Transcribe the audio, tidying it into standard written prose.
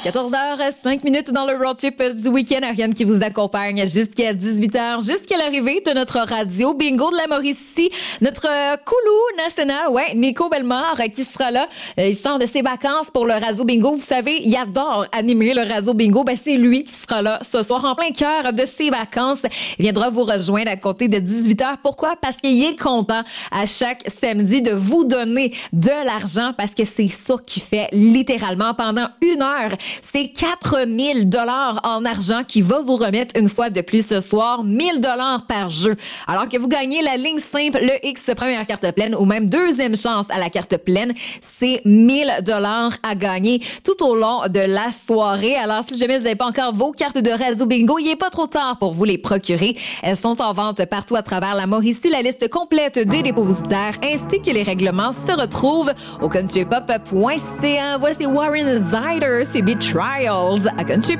14h05 dans le road trip du week-end. Ariane qui vous accompagne jusqu'à 18h, jusqu'à l'arrivée de notre radio bingo de la Mauricie. Notre coulou national, Nico Bellemare qui sera là. Il sort de ses vacances pour le radio bingo. Vous savez, il adore animer le radio bingo. C'est lui qui sera là ce soir en plein cœur de ses vacances. Il viendra vous rejoindre à côté de 18h. Pourquoi? Parce qu'il est content à chaque samedi de vous donner de l'argent parce que c'est ça qu'il fait littéralement pendant une heure. C'est 4 000 $ en argent qu'il va vous remettre une fois de plus ce soir. 1 000 $ par jeu. Alors que vous gagnez la ligne simple, le X première carte pleine ou même deuxième chance à la carte pleine, c'est 1 000 $ à gagner tout au long de la soirée. Alors, si jamais vous n'avez pas encore vos cartes de radio bingo, il n'est pas trop tard pour vous les procurer. Elles sont en vente partout à travers la Mauricie. La liste complète des dépositaires ainsi que les règlements se retrouvent au countrypop.ca. Voici Warren Zyder, c'est Betrayals à Country Pop.